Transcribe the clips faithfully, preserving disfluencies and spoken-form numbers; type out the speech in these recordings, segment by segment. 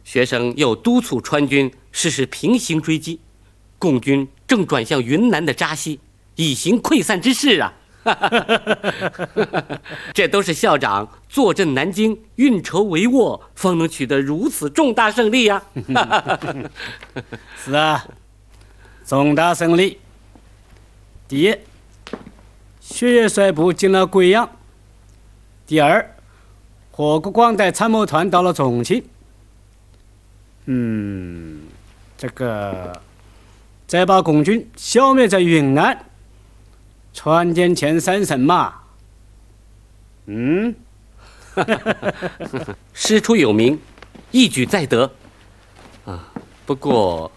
学生又督促川军实施平行追击，共军正转向云南的扎西，以行溃散之势啊！这都是校长坐镇南京，运筹帷幄，方能取得如此重大胜利呀、啊！ 是啊，重大胜利。第一，薛岳率部进了贵阳；第二，霍国光带参谋团到了重庆。嗯，这个再把共军消灭在云南。船坚前三胜嘛，嗯， 师出有名，一举再得。啊，不过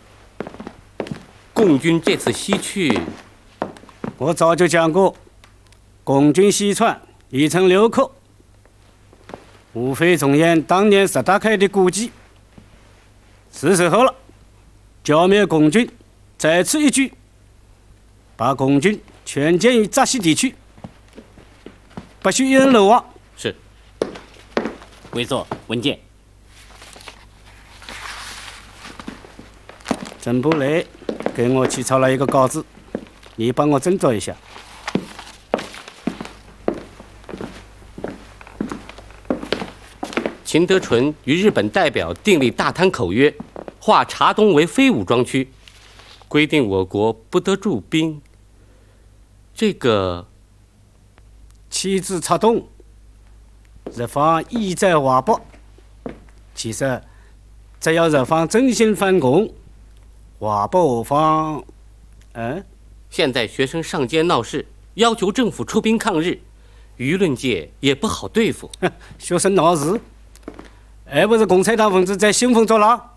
共军这次西去， 我早就讲过，共军西窜一城六口，无非重演当年石达开的故伎。是时候了，剿灭共军，再此一举，把共军全歼于扎西地区，不许一人漏网。 是。 委座文件。 郑布雷给我起草了一个稿子，你帮我斟酌一下。 秦德纯与日本代表订立大滩口约，划察东为非武装区，规定我国不得驻兵。这个旗帜察东，日方意在华北。其实，只要日方真心反攻，华北方，嗯， 现在学生上街闹事，要求政府出兵抗日，舆论界也不好对付。 学生闹事，而不是共产党分子在兴风作浪。